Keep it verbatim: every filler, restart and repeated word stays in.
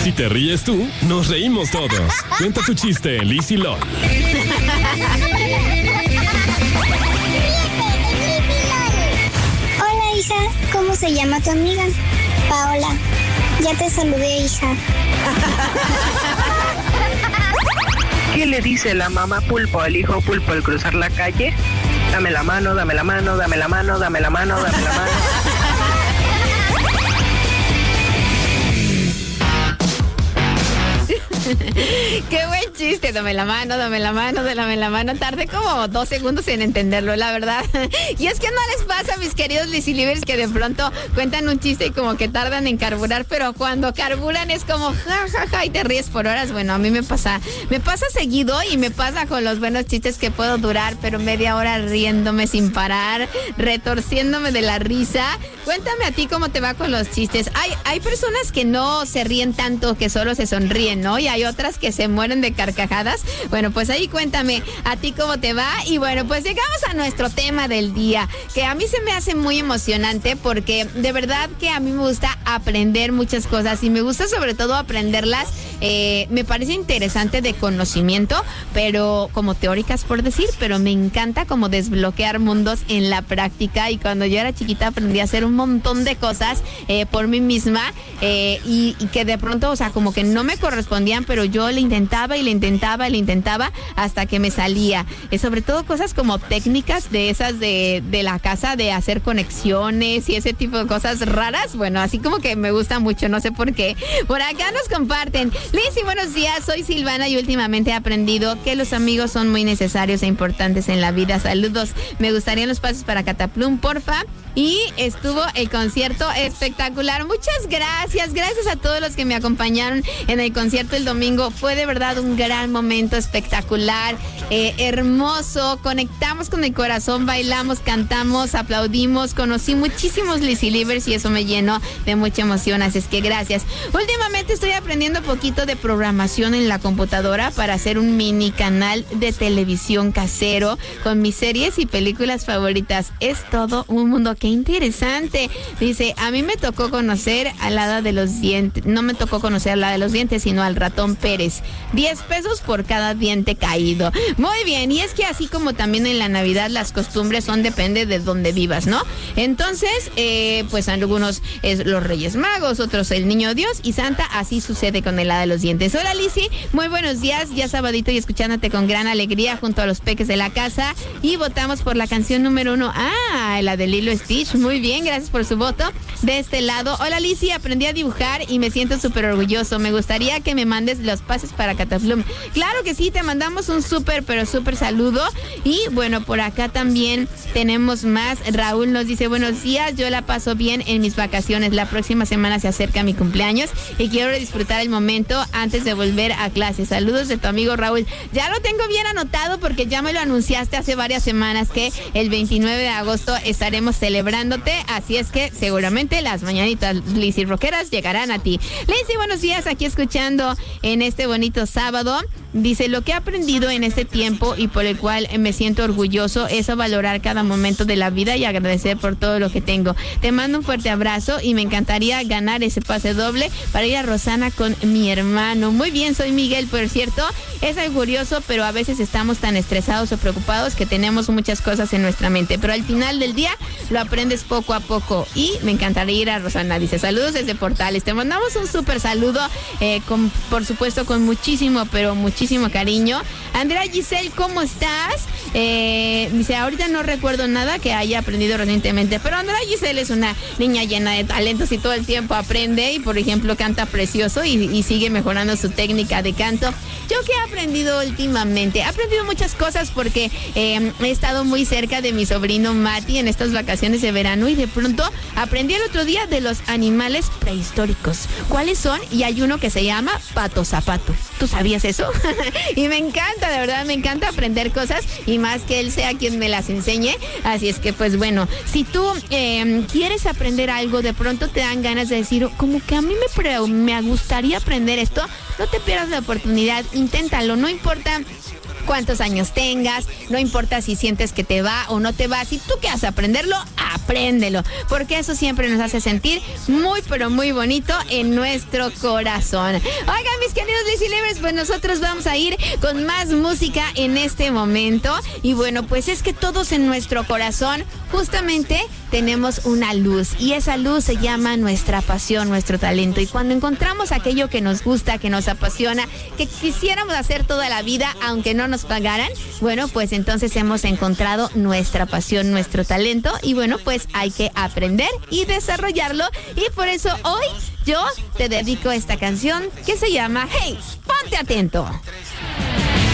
Si te ríes tú, nos reímos todos. Cuenta tu chiste en Liz y Lol. Hola, hija. ¿Cómo se llama tu amiga? Paola. Ya te saludé, hija. ¿Qué le dice la mamá pulpo al hijo pulpo al cruzar la calle? Dame la mano, dame la mano, dame la mano, dame la mano, dame la mano. Qué buen chiste, dame la mano, dame la mano, dame la mano. Tardé como dos segundos en entenderlo, la verdad. Y es que no les pasa, mis queridos Lizilivers, que de pronto cuentan un chiste y como que tardan en carburar, pero cuando carburan es como ja, ja, ja, y te ríes por horas. Bueno, a mí me pasa, me pasa seguido y me pasa con los buenos chistes que puedo durar, pero media hora riéndome sin parar, retorciéndome de la risa. Cuéntame a ti cómo te va con los chistes. Hay, hay personas que no se ríen tanto, que solo se sonríen, ¿no? Y hay otras que se mueren de carcajadas. Bueno, pues ahí cuéntame a ti cómo te va. Y bueno, pues llegamos a nuestro tema del día, que a mí se me hace muy emocionante porque de verdad que a mí me gusta aprender muchas cosas y me gusta sobre todo aprenderlas. Eh, me parece interesante de conocimiento, pero como teóricas por decir, pero me encanta como desbloquear mundos en la práctica. Y cuando yo era chiquita aprendí a hacer un montón de cosas eh, por mí misma eh, y, y que de pronto, o sea, como que no me correspondían, pero yo le intentaba y le intentaba y le intentaba hasta que me salía. Eh, sobre todo cosas como técnicas de esas de, de la casa, de hacer conexiones y ese tipo de cosas raras. Bueno, así como que me gusta mucho, no sé por qué. Por acá nos comparten. Lizzy, buenos días, soy Silvana y últimamente he aprendido que los amigos son muy necesarios e importantes en la vida. Saludos. Me gustarían los pasos para Cataplum, porfa. Y estuvo el concierto espectacular. Muchas gracias, gracias a todos los que me acompañaron en el concierto el domingo. Fue de verdad un gran momento espectacular, eh, hermoso. Conectamos con el corazón, bailamos, cantamos, aplaudimos. Conocí muchísimos Lizilivers y eso me llenó de mucha emoción, así es que gracias. Últimamente estoy aprendiendo poquito de programación en la computadora para hacer un mini canal de televisión casero con mis series y películas favoritas. Es todo un mundo. Qué interesante. Dice, a mí me tocó conocer al hada de los dientes. No me tocó conocer al hada de los dientes, sino al ratón Pérez. diez pesos por cada diente caído. Muy bien. Y es que así como también en la Navidad las costumbres son depende de dónde vivas, ¿no? Entonces, eh, pues algunos es los Reyes Magos, otros el Niño Dios y Santa. Así sucede con el hada de los dientes. Hola, Lizzy. Muy buenos días. Ya sabadito y escuchándote con gran alegría junto a los peques de la casa. Y votamos por la canción número uno. Ah, la de Lilo Stitch. Muy bien, gracias por su voto. De este lado, hola Lizzy, aprendí a dibujar y me siento súper orgulloso. Me gustaría que me mandes los pases para Cataplum. Claro que sí, te mandamos un súper, pero súper saludo. Y bueno, por acá también tenemos más. Raúl nos dice, buenos días, yo la paso bien en mis vacaciones. La próxima semana se acerca mi cumpleaños y quiero disfrutar el momento antes de volver a clase. Saludos de tu amigo Raúl. Ya lo tengo bien anotado porque ya me lo anunciaste hace varias semanas que el veintinueve de agosto estaremos celebrando celebrándote, así es que seguramente las mañanitas Lizzy Rockeras llegarán a ti. Lizzy, buenos días, aquí escuchando en este bonito sábado. Dice, lo que he aprendido en este tiempo y por el cual me siento orgulloso es a valorar cada momento de la vida y agradecer por todo lo que tengo. Te mando un fuerte abrazo y me encantaría ganar ese pase doble para ir a Rosana con mi hermano. Muy bien, soy Miguel, por cierto. Es algo curioso, pero a veces estamos tan estresados o preocupados que tenemos muchas cosas en nuestra mente, pero al final del día lo aprendes poco a poco y me encantaría ir a Rosana. Dice, saludos desde Portales. Te mandamos un súper saludo, eh, con, por supuesto con muchísimo, pero muchísimo Muchísimo cariño. Andrea Giselle, ¿cómo estás? Eh, dice, ahorita no recuerdo nada que haya aprendido recientemente, pero Andrea Giselle es una niña llena de talentos y todo el tiempo aprende y, por ejemplo, canta precioso y, y sigue mejorando su técnica de canto. ¿Yo qué he aprendido últimamente? He aprendido muchas cosas porque eh, he estado muy cerca de mi sobrino Mati en estas vacaciones de verano y de pronto aprendí el otro día de los animales prehistóricos. ¿Cuáles son? Y hay uno que se llama pato zapato. ¿Tú sabías eso? Y me encanta, de verdad, me encanta aprender cosas y más que él sea quien me las enseñe. Así es que, pues bueno, si tú eh, quieres aprender algo, de pronto te dan ganas de decir, como que a mí me, pre- me gustaría aprender esto, no te pierdas la oportunidad, inténtalo, no importa cuántos años tengas, no importa si sientes que te va o no te va, si tú quieres aprenderlo, apréndelo, porque eso siempre nos hace sentir muy, pero muy bonito en nuestro corazón. Oigan, mis queridos Lizzy Livers, pues nosotros vamos a ir con más música en este momento. Y bueno, pues es que todos en nuestro corazón justamente tenemos una luz, y esa luz se llama nuestra pasión, nuestro talento. Y cuando encontramos aquello que nos gusta, que nos apasiona, que quisiéramos hacer toda la vida aunque no nos pagaran, bueno, pues entonces hemos encontrado nuestra pasión, nuestro talento, y bueno, pues hay que aprender y desarrollarlo. Y por eso hoy yo te dedico esta canción que se llama Hey, ponte atento.